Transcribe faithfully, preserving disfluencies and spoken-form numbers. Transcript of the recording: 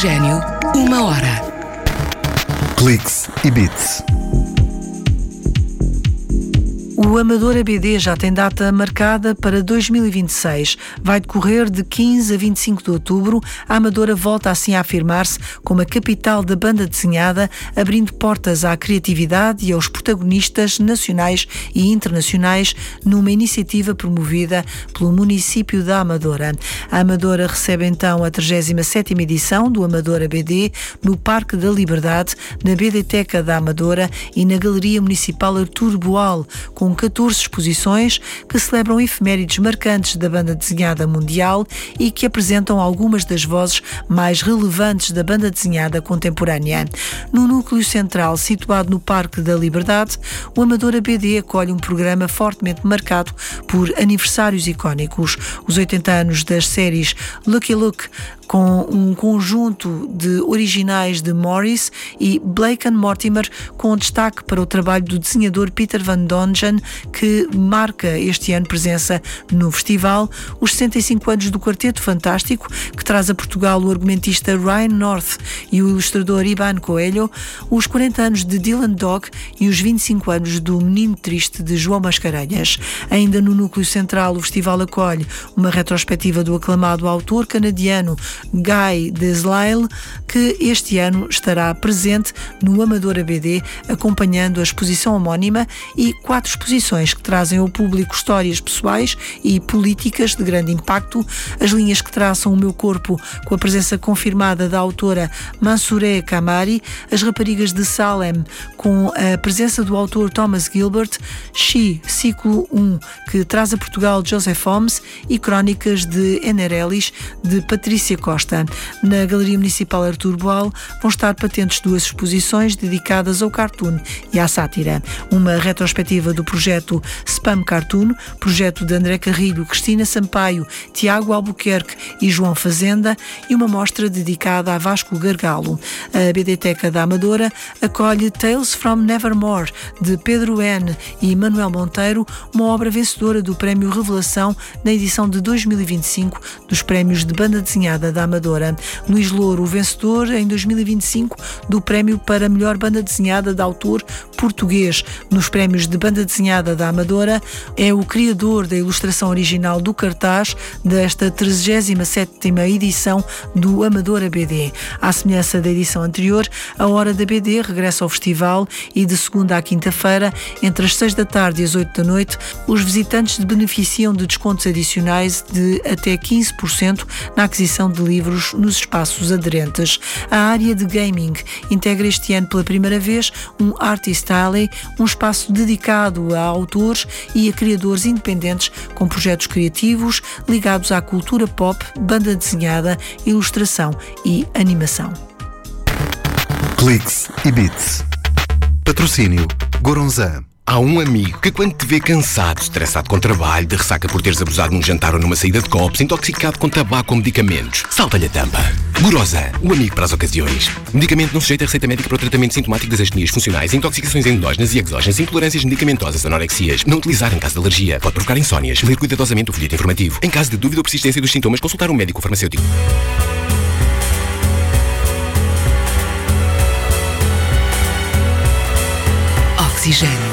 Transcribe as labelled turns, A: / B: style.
A: Oxigênio, uma hora.
B: Cliques e Beats.
C: O Amador A B D já tem data marcada para dois mil e vinte e seis. Vai decorrer de quinze a vinte e cinco de outubro. A Amadora volta assim a afirmar-se como a capital da banda desenhada, abrindo portas à criatividade e aos protagonistas nacionais e internacionais numa iniciativa promovida pelo município da Amadora. A Amadora recebe então a trigésima sétima edição do Amador A B D no Parque da Liberdade, na Biblioteca da Amadora e na Galeria Municipal Artur Boal, com catorze exposições que celebram efemérides marcantes da banda desenhada mundial e que apresentam algumas das vozes mais relevantes da banda desenhada contemporânea. No núcleo central, situado no Parque da Liberdade, o Amador A B D acolhe um programa fortemente marcado por aniversários icónicos. Os oitenta anos das séries Lucky Luke, com um conjunto de originais de Morris, e Blake and Mortimer, com destaque para o trabalho do desenhador Peter Van Dongen, que marca este ano presença no festival. Os sessenta e cinco anos do Quarteto Fantástico, que traz a Portugal o argumentista Ryan North e o ilustrador Ivan Coelho. Os quarenta anos de Dylan Dog e os vinte e cinco anos do Menino Triste, de João Mascarenhas. Ainda no núcleo central, o festival acolhe uma retrospectiva do aclamado autor canadiano Guy Delisle, que este ano estará presente no Amador A B D, acompanhando a exposição homónima e quatro exposições que trazem ao público histórias pessoais e políticas de grande impacto. As linhas que traçam o meu corpo, com a presença confirmada da autora Mansoureh Kamari, As Raparigas de Salem, com a presença do autor Thomas Gilbert, She, ciclo um, que traz a Portugal Joseph Holmes, e Crónicas de Enerelis, de Patrícia Costa. Na Galeria Municipal Artur Boal vão estar patentes duas exposições dedicadas ao cartoon e à sátira. Uma retrospectiva do projeto Spam Cartoon, projeto de André Carrilho, Cristina Sampaio, Tiago Albuquerque e João Fazenda, e uma mostra dedicada a Vasco Gargalo. A Biblioteca da Amadora acolhe Tales from Nevermore, de Pedro N. e Manuel Monteiro, uma obra vencedora do Prémio Revelação na edição de dois mil e vinte e cinco dos Prémios de Banda Desenhada da Amadora. Luís Louro, o vencedor em dois mil e vinte e cinco do Prémio para Melhor Banda Desenhada de Autor Português nos Prémios de Banda Desenhada da Amadora, é o criador da ilustração original do cartaz desta trigésima sétima edição do Amador A B D. À semelhança da edição anterior, a Hora da B D regressa ao festival e de segunda à quinta-feira, entre as seis da tarde e as oito da noite, os visitantes beneficiam de descontos adicionais de até quinze por cento na aquisição de livros nos espaços aderentes. A área de gaming integra este ano pela primeira vez um Artist Alley, um espaço dedicado a autores e a criadores independentes com projetos criativos ligados à cultura pop, banda desenhada, ilustração e animação.
B: Cliques e Beats. Patrocínio Goronzan.
D: Há um amigo que, quando te vê cansado, estressado com trabalho, de ressaca por teres abusado num jantar ou numa saída de copos, intoxicado com tabaco ou medicamentos, salta-lhe a tampa. Goronzan, o amigo para as ocasiões. Medicamento não sujeito a receita médica para o tratamento sintomático das astenias funcionais, intoxicações endógenas e exógenas, intolerâncias medicamentosas, anorexias. Não utilizar em caso de alergia. Pode provocar insónias. Ler cuidadosamente o folheto informativo. Em caso de dúvida ou persistência dos sintomas, consultar um médico ou farmacêutico.
A: Oxigênio.